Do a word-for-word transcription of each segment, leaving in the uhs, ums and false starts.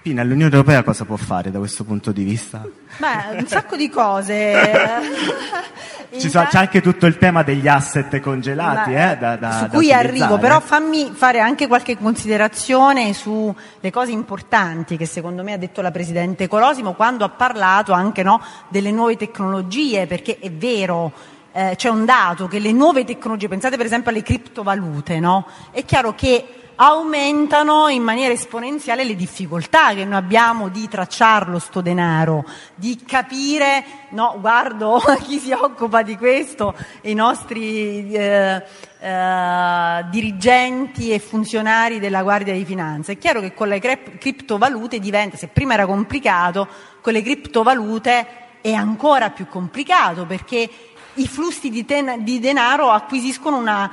Pina, l'Unione Europea cosa può fare da questo punto di vista? Beh, un sacco di cose. Ci sono, c'è anche tutto il tema degli asset congelati, Ma, eh, da, da, su da cui utilizzare. arrivo, però fammi fare anche qualche considerazione sulle cose importanti che secondo me ha detto la Presidente Colosimo quando ha parlato anche, no, delle nuove tecnologie, perché è vero, eh, c'è un dato che le nuove tecnologie, pensate per esempio alle criptovalute, no? È chiaro che aumentano in maniera esponenziale le difficoltà che noi abbiamo di tracciarlo sto denaro, di capire, no, guardo chi si occupa di questo, i nostri eh, eh, dirigenti e funzionari della Guardia di Finanza. È chiaro che con le cre- criptovalute diventa, se prima era complicato, con le criptovalute è ancora più complicato, perché i flussi di, ten- di denaro acquisiscono una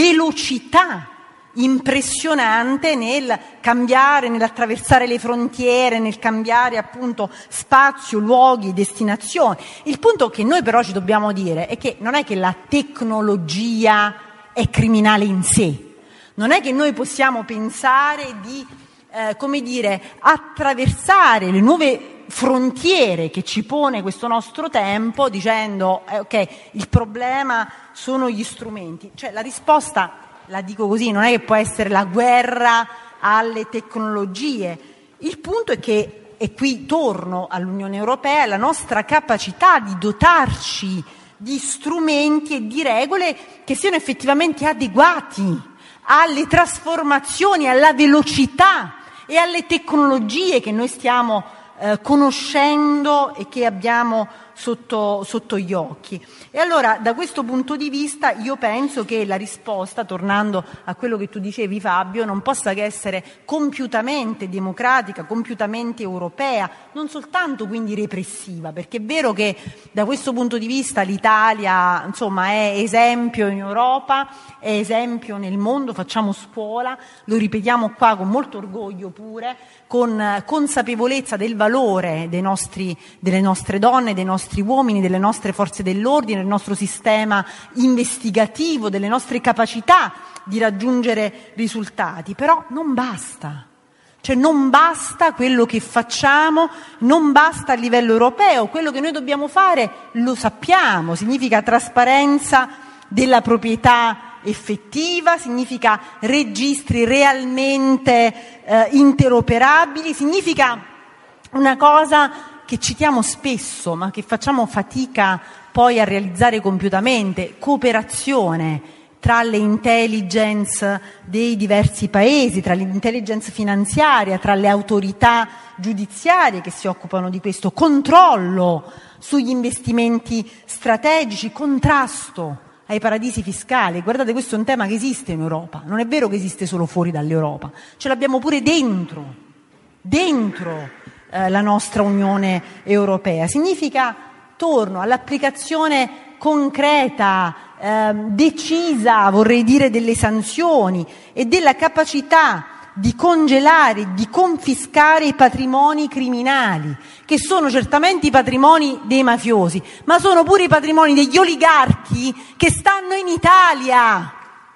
velocità impressionante nel cambiare, nell'attraversare le frontiere, nel cambiare appunto spazio, luoghi, destinazioni. Il punto che noi però ci dobbiamo dire è che non è che la tecnologia è criminale in sé, non è che noi possiamo pensare di, eh, come dire, attraversare le nuove frontiere che ci pone questo nostro tempo dicendo eh, ok, il problema sono gli strumenti. Cioè la risposta, la dico così, non è che può essere la guerra alle tecnologie. Il punto è che, e qui torno all'Unione Europea, è la nostra capacità di dotarci di strumenti e di regole che siano effettivamente adeguati alle trasformazioni, alla velocità e alle tecnologie che noi stiamo eh, conoscendo e che abbiamo Sotto, sotto gli occhi. E allora da questo punto di vista io penso che la risposta, tornando a quello che tu dicevi Fabio, non possa che essere compiutamente democratica, compiutamente europea, non soltanto quindi repressiva, perché è vero che da questo punto di vista l'Italia insomma è esempio in Europa, è esempio nel mondo, facciamo scuola, lo ripetiamo qua con molto orgoglio pure, con consapevolezza del valore dei nostri, delle nostre donne, dei nostri uomini, delle nostre forze dell'ordine, del nostro sistema investigativo, delle nostre capacità di raggiungere risultati. Però non basta. Cioè non basta quello che facciamo, non basta a livello europeo. Quello che noi dobbiamo fare lo sappiamo, significa trasparenza della proprietà effettiva, significa registri realmente eh, interoperabili, significa una cosa che citiamo spesso ma che facciamo fatica poi a realizzare compiutamente: cooperazione tra le intelligence dei diversi paesi, tra l'intelligence finanziaria, tra le autorità giudiziarie che si occupano di questo, controllo sugli investimenti strategici, contrasto ai paradisi fiscali. Guardate, questo è un tema che esiste in Europa, non è vero che esiste solo fuori dall'Europa, ce l'abbiamo pure dentro, dentro eh, la nostra Unione Europea. Significa, torno all'applicazione concreta, eh, decisa, vorrei dire, delle sanzioni e della capacità di congelare, di confiscare i patrimoni criminali, che sono certamente i patrimoni dei mafiosi, ma sono pure i patrimoni degli oligarchi che stanno in Italia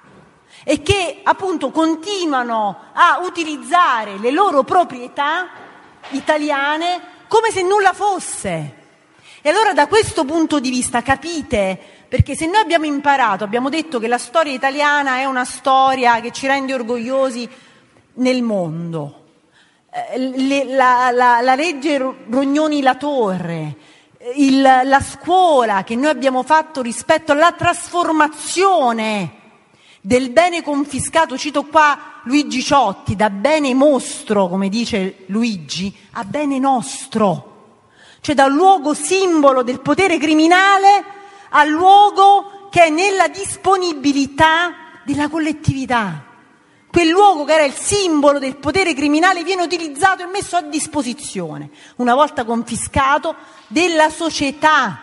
e che appunto continuano a utilizzare le loro proprietà italiane come se nulla fosse. E allora da questo punto di vista capite, perché se noi abbiamo imparato, abbiamo detto che la storia italiana è una storia che ci rende orgogliosi nel mondo, eh, le, la, la, la legge Rognoni-La Torre, il, la scuola che noi abbiamo fatto rispetto alla trasformazione del bene confiscato, cito qua Luigi Ciotti, da bene mostro, come dice Luigi, a bene nostro, cioè da un luogo simbolo del potere criminale al luogo che è nella disponibilità della collettività. Quel luogo che era il simbolo del potere criminale viene utilizzato e messo a disposizione, una volta confiscato, della società.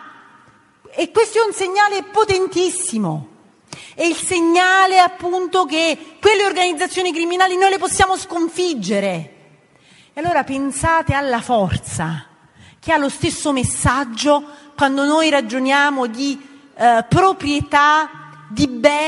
E questo è un segnale potentissimo. È il segnale appunto che quelle organizzazioni criminali noi le possiamo sconfiggere. E allora pensate alla forza che ha lo stesso messaggio quando noi ragioniamo di eh, proprietà di beni